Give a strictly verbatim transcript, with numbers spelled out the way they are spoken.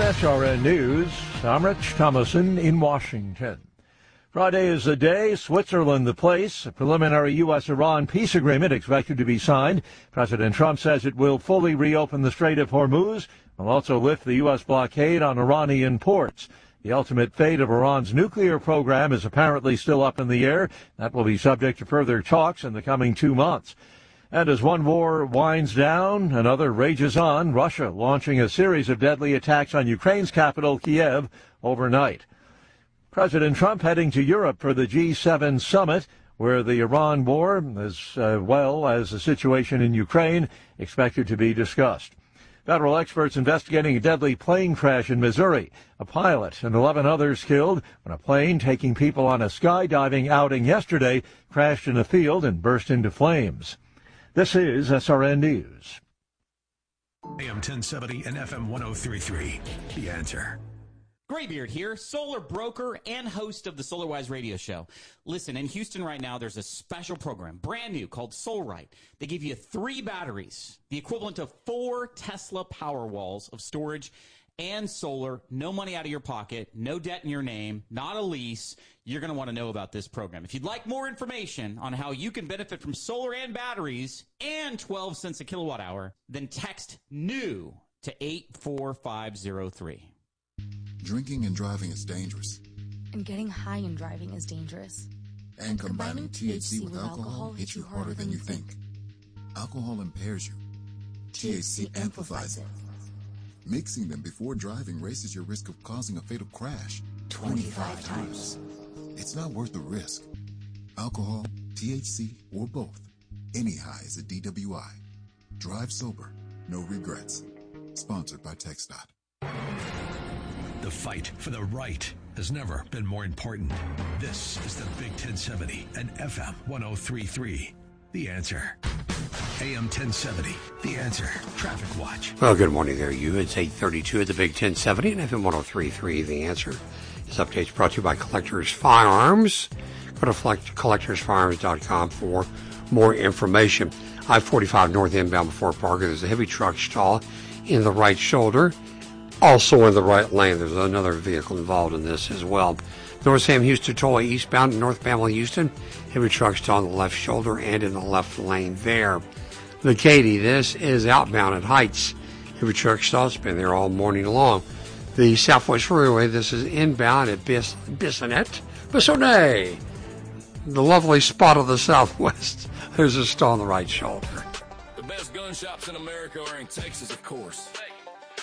S R N News, I'm Rich Thomason in Washington. Friday is the day, Switzerland the place. A preliminary U S Iran peace agreement expected to be signed. President Trump says it will fully reopen the Strait of Hormuz. Will also lift the U S blockade on Iranian ports. The ultimate fate of Iran's nuclear program is apparently still up in the air. That will be subject to further talks in the coming two months. And as one war winds down, another rages on, Russia launching a series of deadly attacks on Ukraine's capital, Kiev, overnight. President Trump heading to Europe for the G seven summit, where the Iran war, as uh, well as the situation in Ukraine, expected to be discussed. Federal experts investigating a deadly plane crash in Missouri. A pilot and eleven others killed when a plane taking people on a skydiving outing yesterday crashed in a field and burst into flames. This is S R N News. A M ten seventy and F M ten thirty-three. The Answer. Graybeard here, solar broker and host of the SolarWise radio show. Listen, in Houston right now, there's a special program, brand new, called SolRite. They give you three batteries, the equivalent of four Tesla Powerwalls of storage and solar, no money out of your pocket, no debt in your name, not a lease. You're going to want to know about this program. If you'd like more information on how you can benefit from solar and batteries and twelve cents a kilowatt hour, then text NEW to eight four five zero three. Drinking and driving is dangerous. And getting high and driving is dangerous. And, and combining, combining T H C with, with alcohol, alcohol hits you harder than you think. Alcohol impairs you. T H C amplifies it. Mixing them before driving raises your risk of causing a fatal crash twenty-five times. It's not worth the risk. Alcohol, T H C, or both. Any high is a D W I. Drive sober, no regrets. Sponsored by TxDOT. The fight for the right has never been more important. This is the Big ten seventy and F M ten thirty-three. The Answer. A M ten seventy. The Answer. Traffic Watch. Well, good morning there, you. It's eight thirty-two at the Big ten seventy and F M ten thirty-three. The Answer. This update is brought to you by Collectors Firearms. Go to collectors firearms dot com for more information. I forty-five north inbound before Parker. There's a heavy truck stall in the right shoulder. Also in the right lane, there's another vehicle involved in this as well. North Sam Houston Tollway eastbound, North Pamela Houston. Heavy truck stall on the left shoulder and in the left lane there. The Katy, this is outbound at Heights. Heavy truck stall, it's been there all morning long. The Southwest Freeway, this is inbound at Bis- Bissonnet. Bissonnet, the lovely spot of the Southwest. There's a stall on the right shoulder. The best gun shops in America are in Texas, of course.